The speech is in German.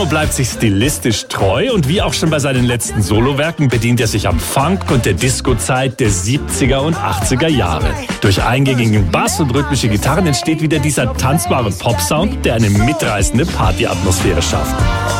Bono bleibt sich stilistisch treu und wie auch schon bei seinen letzten Solowerken bedient er sich am Funk und der Disco-Zeit der 70er und 80er Jahre. Durch eingängigen Bass und rhythmische Gitarren entsteht wieder dieser tanzbare Pop-Sound, der eine mitreißende Partyatmosphäre schafft.